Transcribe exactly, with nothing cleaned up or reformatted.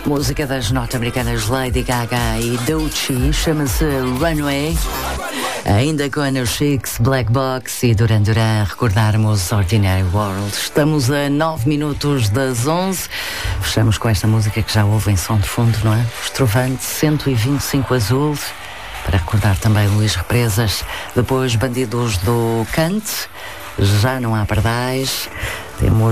Música das norte-americanas Lady Gaga e Doechii, chama-se Runway. Ainda com Ana Chicks, Black Box e Duran Duran, a recordarmos Ordinary World. Estamos a nove minutos das onze. Fechamos com esta música que já ouve em som de fundo, não é? Estrovante, cento e vinte e cinco Azul, para recordar também Luís Represas. Depois Bandidos do Cante, Já Não Há Pardais. Temos